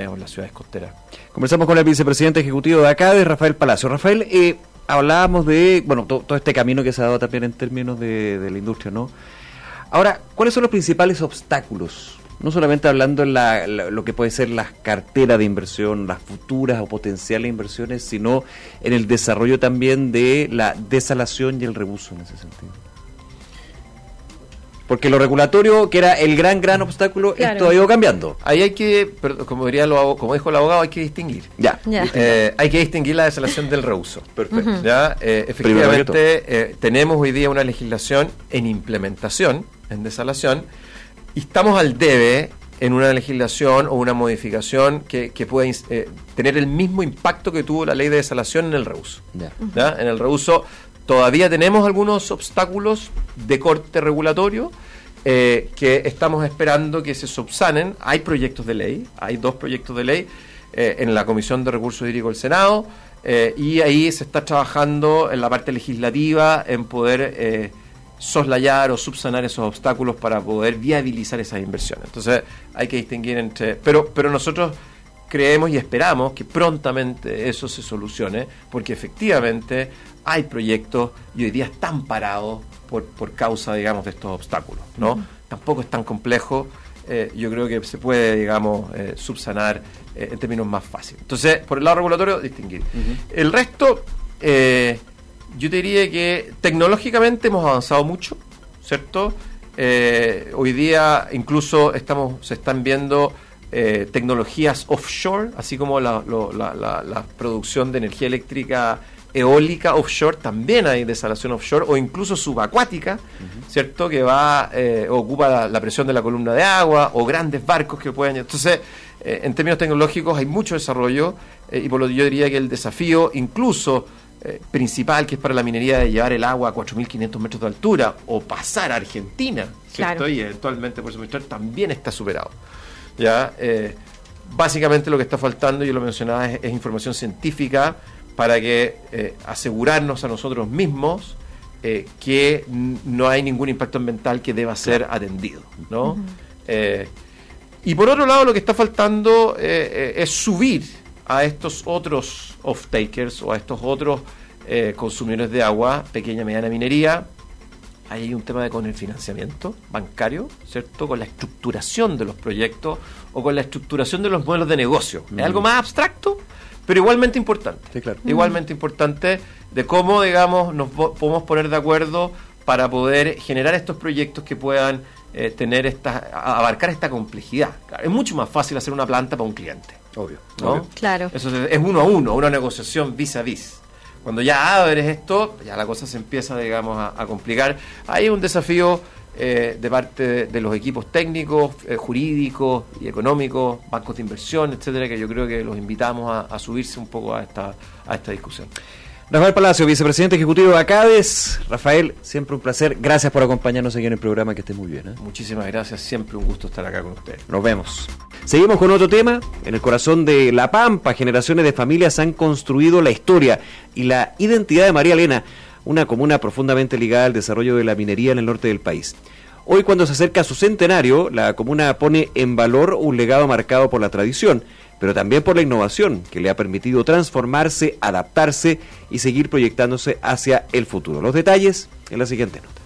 digamos, las ciudades costeras. Conversamos con el vicepresidente ejecutivo de ACADES, Rafael Palacio. Rafael, hablábamos de, todo este camino que se ha dado también en términos de la industria, ¿no? Ahora, ¿cuáles son los principales obstáculos? No solamente hablando en lo que puede ser las carteras de inversión, las futuras o potenciales inversiones, sino en el desarrollo también de la desalación y el reuso en ese sentido. Porque lo regulatorio, que era el gran obstáculo, claro, esto ha ido cambiando. Ahí hay que, como dijo el abogado, hay que distinguir. Ya. Hay que distinguir la desalación del reuso. Perfecto. Uh-huh. ¿Ya? Efectivamente, tenemos hoy día una legislación en implementación, en desalación, y estamos al debe en una legislación o una modificación que pueda tener el mismo impacto que tuvo la ley de desalación en el reuso. Ya. ¿Ya? En el reuso todavía tenemos algunos obstáculos de corte regulatorio que estamos esperando que se subsanen. Hay proyectos de ley, hay 2 proyectos de ley en la Comisión de Recursos Hídricos del Senado, y ahí se está trabajando en la parte legislativa en poder soslayar o subsanar esos obstáculos para poder viabilizar esas inversiones. Entonces hay que distinguir entre... Pero nosotros creemos y esperamos que prontamente eso se solucione, porque efectivamente hay proyectos y hoy día están parados por causa, digamos, de estos obstáculos, ¿no? Uh-huh. Tampoco es tan complejo, yo creo que se puede, digamos, subsanar en términos más fáciles. Entonces, por el lado regulatorio, distinguir. Uh-huh. El resto, yo te diría que tecnológicamente hemos avanzado mucho, ¿cierto? Hoy día incluso se están viendo tecnologías offshore, así como la producción de energía eléctrica eólica offshore, también hay desalación offshore o incluso subacuática, uh-huh, ¿cierto? Que ocupa la presión de la columna de agua, o grandes barcos que pueden... Entonces, en términos tecnológicos hay mucho desarrollo, y por lo que yo diría que el desafío incluso principal, que es para la minería, de llevar el agua a 4.500 metros de altura o pasar a Argentina, ¿cierto? Claro. Y eventualmente por supuesto también está superado. ¿Ya? Básicamente lo que está faltando, yo lo mencionaba, es información científica para que asegurarnos a nosotros mismos que no hay ningún impacto ambiental que deba ser atendido, ¿no? Uh-huh. Y por otro lado, lo que está faltando es subir a estos otros off-takers o a estos otros consumidores de agua, pequeña y mediana minería. Ahí hay un tema con el financiamiento bancario, ¿cierto? Con la estructuración de los proyectos o con la estructuración de los modelos de negocio. Es algo más abstracto, pero igualmente importante. Sí, claro. Igualmente importante de cómo, digamos, nos podemos poner de acuerdo para poder generar estos proyectos que puedan abarcar esta complejidad. Claro, es mucho más fácil hacer una planta para un cliente. Obvio. ¿No? Obvio. Claro. Eso es 1 a 1, una negociación vis a vis. Cuando ya abres esto, ya la cosa se empieza, digamos, a complicar. Hay un desafío de parte de los equipos técnicos, jurídicos y económicos, bancos de inversión, etcétera, que yo creo que los invitamos a subirse un poco a esta discusión. Rafael Palacio, vicepresidente ejecutivo de ACADES. Rafael, siempre un placer. Gracias por acompañarnos aquí en el programa, que esté muy bien. Muchísimas gracias, siempre un gusto estar acá con ustedes. Nos vemos. Seguimos con otro tema. En el corazón de La Pampa, generaciones de familias han construido la historia y la identidad de María Elena, una comuna profundamente ligada al desarrollo de la minería en el norte del país. Hoy, cuando se acerca a su centenario, la comuna pone en valor un legado marcado por la tradición, pero también por la innovación, que le ha permitido transformarse, adaptarse y seguir proyectándose hacia el futuro. Los detalles en la siguiente nota.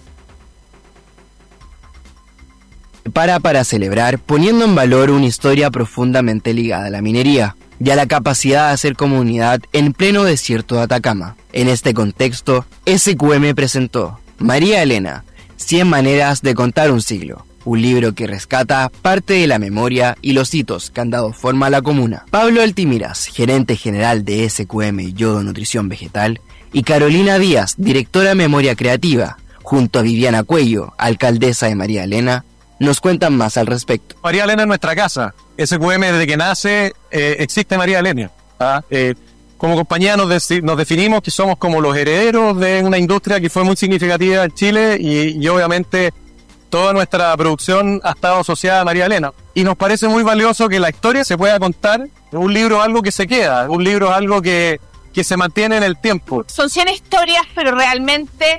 Para celebrar, poniendo en valor una historia profundamente ligada a la minería y a la capacidad de hacer comunidad en pleno desierto de Atacama. En este contexto, SQM presentó María Elena, 100 maneras de contar un siglo, un libro que rescata parte de la memoria y los hitos que han dado forma a la comuna. Pablo Altimiras, gerente general de SQM Yodo Nutrición Vegetal, y Carolina Díaz, directora de Memoria Creativa, junto a Viviana Cuello, alcaldesa de María Elena, nos cuentan más al respecto. María Elena es nuestra casa. SQM, desde que nace, existe María Elena. Como compañía nos definimos que somos como los herederos de una industria que fue muy significativa en Chile y obviamente toda nuestra producción ha estado asociada a María Elena. Y nos parece muy valioso que la historia se pueda contar. Un libro es algo que se queda, un libro es algo que se mantiene en el tiempo. Son 100 historias, pero realmente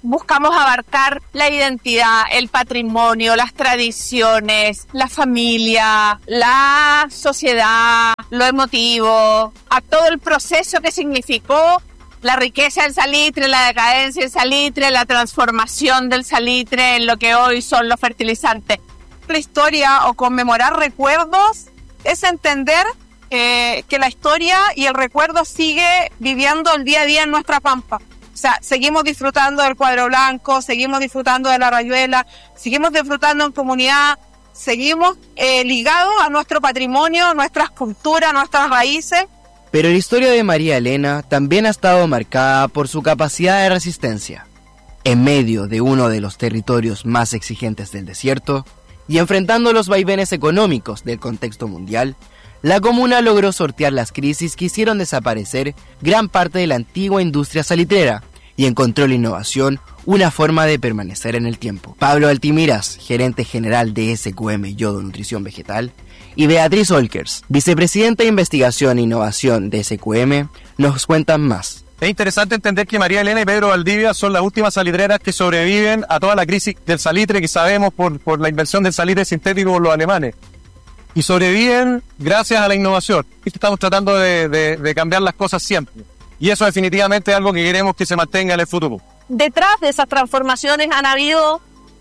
buscamos abarcar la identidad, el patrimonio, las tradiciones, la familia, la sociedad, lo emotivo, a todo el proceso que significó la riqueza del salitre, la decadencia del salitre, la transformación del salitre en lo que hoy son los fertilizantes. La historia o conmemorar recuerdos es entender que la historia y el recuerdo sigue viviendo el día a día en nuestra pampa. O sea, seguimos disfrutando del cuadro blanco, seguimos disfrutando de la rayuela, seguimos disfrutando en comunidad, seguimos ligados a nuestro patrimonio, nuestras culturas, nuestras raíces. Pero la historia de María Elena también ha estado marcada por su capacidad de resistencia. En medio de uno de los territorios más exigentes del desierto, y enfrentando los vaivenes económicos del contexto mundial, la comuna logró sortear las crisis que hicieron desaparecer gran parte de la antigua industria salitrera y encontró la innovación una forma de permanecer en el tiempo. Pablo Altimiras, gerente general de SQM Yodo Nutrición Vegetal, y Beatriz Olkers, vicepresidenta de Investigación e Innovación de SQM, nos cuentan más. Es interesante entender que María Elena y Pedro Valdivia son las últimas salitreras que sobreviven a toda la crisis del salitre que sabemos por la inversión del salitre sintético por los alemanes. Y sobreviven gracias a la innovación. Estamos tratando de cambiar las cosas siempre. Y eso definitivamente es algo que queremos que se mantenga en el futuro. Detrás de esas transformaciones han habido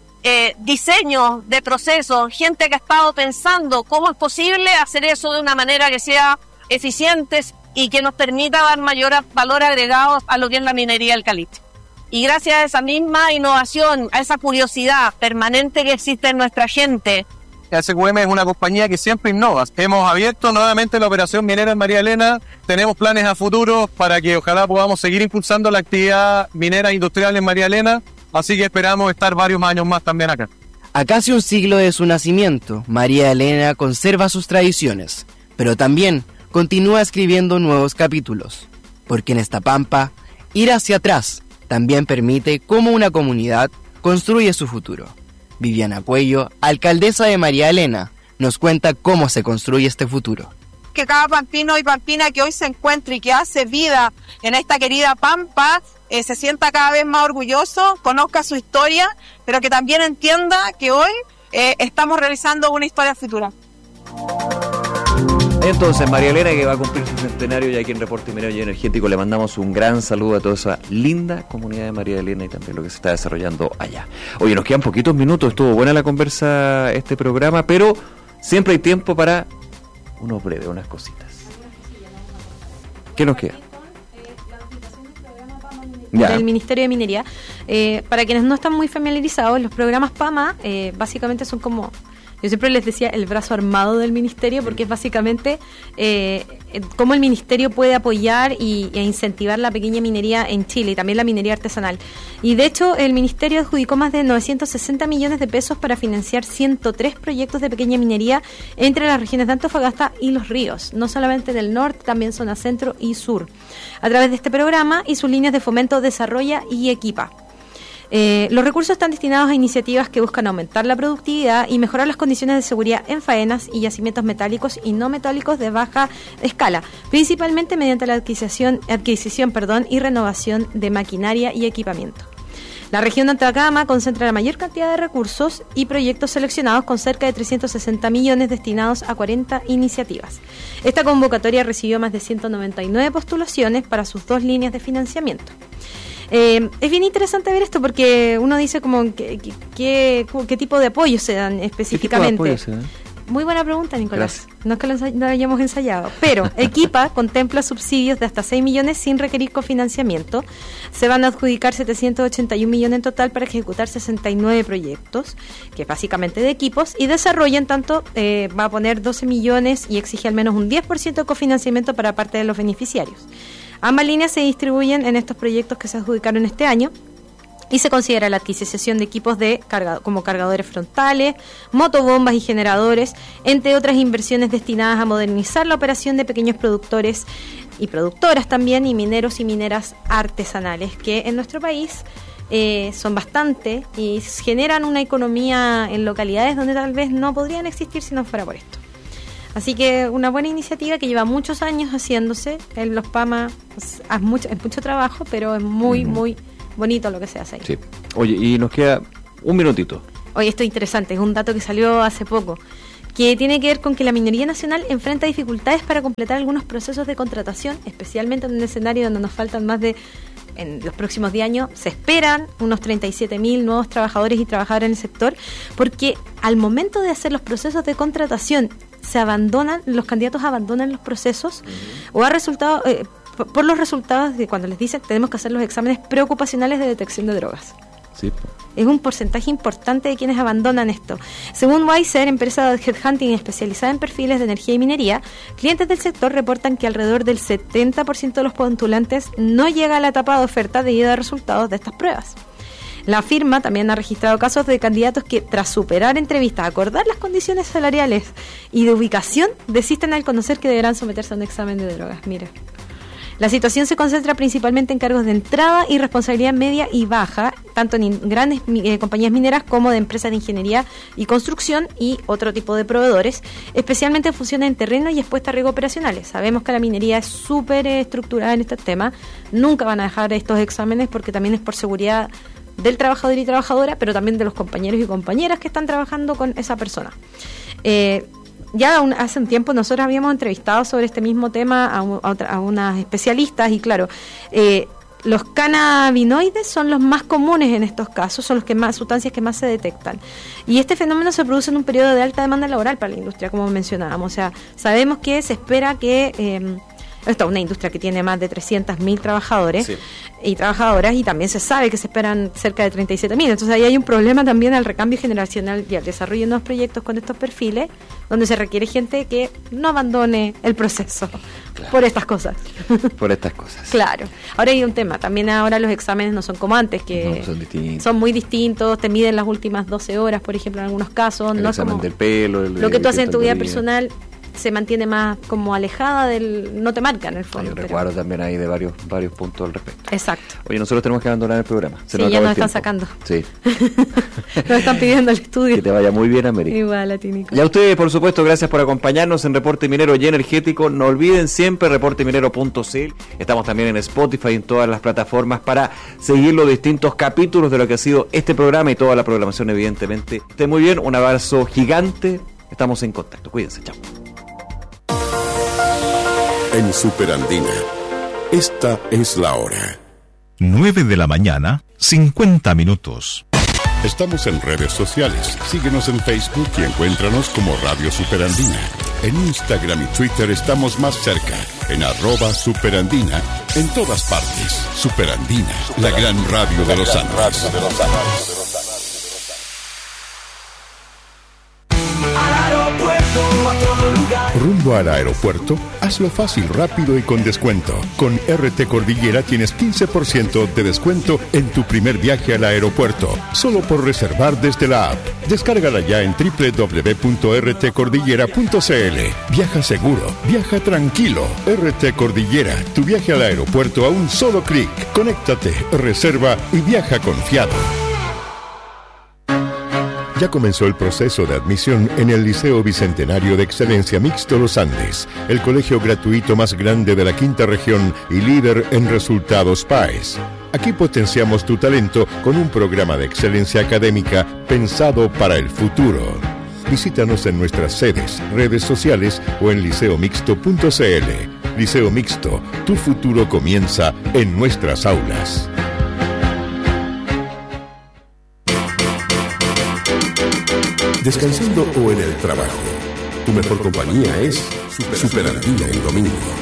diseños de procesos, gente que ha estado pensando cómo es posible hacer eso de una manera que sea eficiente y que nos permita dar mayor valor agregado a lo que es la minería del calitre. Y gracias a esa misma innovación, a esa curiosidad permanente que existe en nuestra gente. SQM es una compañía que siempre innova. Hemos abierto nuevamente la operación minera en María Elena. Tenemos planes a futuro para que ojalá podamos seguir impulsando la actividad minera industrial en María Elena. Así que esperamos estar varios años más también acá. A casi un siglo de su nacimiento, María Elena conserva sus tradiciones, pero también continúa escribiendo nuevos capítulos, porque en esta pampa, ir hacia atrás también permite cómo una comunidad construye su futuro. Viviana Cuello, alcaldesa de María Elena, nos cuenta cómo se construye este futuro. Que cada pampino y pampina que hoy se encuentra y que hace vida en esta querida pampa se sienta cada vez más orgulloso, conozca su historia, pero que también entienda que hoy estamos realizando una historia futura. Entonces, María Elena, que va a cumplir su centenario, y aquí en Reporte Minero y Energético le mandamos un gran saludo a toda esa linda comunidad de María Elena y también lo que se está desarrollando allá. Oye, nos quedan poquitos minutos, estuvo buena la conversa, este programa, pero siempre hay tiempo para unos breves, unas cositas. ¿Qué nos queda? Del Ministerio de Minería. Para quienes no están muy familiarizados, los programas PAMA básicamente son como, yo siempre les decía, el brazo armado del ministerio, porque es básicamente cómo el ministerio puede apoyar e incentivar la pequeña minería en Chile y también la minería artesanal. Y de hecho el ministerio adjudicó más de 960 millones de pesos para financiar 103 proyectos de pequeña minería entre las regiones de Antofagasta y Los Ríos, no solamente del norte, también zona centro y sur, a través de este programa y sus líneas de fomento Desarrolla y Equipa. Los recursos están destinados a iniciativas que buscan aumentar la productividad y mejorar las condiciones de seguridad en faenas y yacimientos metálicos y no metálicos de baja escala, principalmente mediante la adquisición y renovación de maquinaria y equipamiento. La región de Atacama concentra la mayor cantidad de recursos y proyectos seleccionados con cerca de 360 millones destinados a 40 iniciativas. Esta convocatoria recibió más de 199 postulaciones para sus 2 líneas de financiamiento. Es bien interesante ver esto porque uno dice como qué tipo de apoyos se dan específicamente. ¿Qué tipo de apoyos se dan? Muy buena pregunta, Nicolás. Gracias. No es que lo hayamos ensayado, pero Equipa contempla subsidios de hasta 6 millones sin requerir cofinanciamiento. Se van a adjudicar 781 millones en total para ejecutar 69 proyectos, que es básicamente de equipos, y Desarrolla, en tanto, va a poner 12 millones y exige al menos un 10% de cofinanciamiento para parte de los beneficiarios. Ambas líneas se distribuyen en estos proyectos que se adjudicaron este año y se considera la adquisición de equipos como cargadores frontales, motobombas y generadores, entre otras inversiones destinadas a modernizar la operación de pequeños productores y productoras también, y mineros y mineras artesanales, que en nuestro país son bastante y generan una economía en localidades donde tal vez no podrían existir si no fuera por esto. Así que una buena iniciativa que lleva muchos años haciéndose. En los PAMA es mucho trabajo, pero es muy bonito lo que se hace ahí. Sí. Oye, y nos queda un minutito. Oye, esto es interesante, es un dato que salió hace poco, que tiene que ver con que la minería nacional enfrenta dificultades para completar algunos procesos de contratación, especialmente en un escenario donde nos faltan en los próximos 10 años, se esperan unos 37.000 nuevos trabajadores y trabajadoras en el sector, porque al momento de hacer los procesos de contratación, los candidatos abandonan los procesos o por los resultados de cuando les dicen tenemos que hacer los exámenes preocupacionales de detección de drogas. Sí. Es un porcentaje importante de quienes abandonan esto. Según Weiser, empresa de headhunting especializada en perfiles de energía y minería, clientes del sector reportan que alrededor del 70% de los postulantes no llega a la etapa de oferta debido a resultados de estas pruebas. La firma también ha registrado casos de candidatos que, tras superar entrevistas, acordar las condiciones salariales y de ubicación, desisten al conocer que deberán someterse a un examen de drogas. Mira. La situación se concentra principalmente en cargos de entrada y responsabilidad media y baja, tanto en grandes compañías mineras como de empresas de ingeniería y construcción y otro tipo de proveedores, especialmente en funciones en terreno y expuestas a riesgos operacionales. Sabemos que la minería es súper estructurada en este tema, nunca van a dejar estos exámenes porque también es por seguridad del trabajador y trabajadora, pero también de los compañeros y compañeras que están trabajando con esa persona. Ya hace un tiempo nosotros habíamos entrevistado sobre este mismo tema a unas especialistas y claro, los cannabinoides son los más comunes en estos casos, son sustancias que más se detectan. Y este fenómeno se produce en un periodo de alta demanda laboral para la industria, como mencionábamos. O sea, sabemos que se espera que... Esta es una industria que tiene más de 300.000 trabajadores y trabajadoras, y también se sabe que se esperan cerca de 37.000. Entonces ahí hay un problema también al recambio generacional y al desarrollo de nuevos proyectos con estos perfiles, donde se requiere gente que no abandone el proceso por estas cosas. Por estas cosas. Claro. Ahora hay un tema, también ahora los exámenes no son como antes, que son muy distintos, te miden las últimas 12 horas, por ejemplo, en algunos casos. El no examen es como del pelo. lo que tú haces en tu vida personal se mantiene más como alejada no te marca en el fondo. Hay un recuadro también ahí de varios puntos al respecto. Exacto. Oye, nosotros tenemos que abandonar el programa. Sí, ya nos están sacando. Sí. Nos están pidiendo el estudio. Que te vaya muy bien, América. Igual a ti, Nico. Y a ustedes, por supuesto, gracias por acompañarnos en Reporte Minero y Energético. No olviden siempre reporteminero.cl. Estamos también en Spotify y en todas las plataformas para seguir los distintos capítulos de lo que ha sido este programa y toda la programación, evidentemente. Estén muy bien, un abrazo gigante. Estamos en contacto. Cuídense, chao. En Superandina, esta es la hora. 9 de la mañana, 50 minutos. Estamos en redes sociales. Síguenos en Facebook y encuéntranos como Radio Superandina. En Instagram y Twitter estamos más cerca, en @Superandina. En todas partes, Superandina, la gran radio de los Andes. Rumbo al aeropuerto, hazlo fácil, rápido y con descuento. Con RT Cordillera tienes 15% de descuento en tu primer viaje al aeropuerto, solo por reservar desde la app. Descárgala ya en www.rtcordillera.cl. Viaja seguro, viaja tranquilo. RT Cordillera, tu viaje al aeropuerto a un solo clic. Conéctate, reserva y viaja confiado. Ya comenzó el proceso de admisión en el Liceo Bicentenario de Excelencia Mixto Los Andes, el colegio gratuito más grande de la quinta región y líder en resultados PAES. Aquí potenciamos tu talento con un programa de excelencia académica pensado para el futuro. Visítanos en nuestras sedes, redes sociales o en liceomixto.cl. Liceo Mixto, tu futuro comienza en nuestras aulas. Descansando o en el trabajo, tu mejor compañía es Superandina el domingo.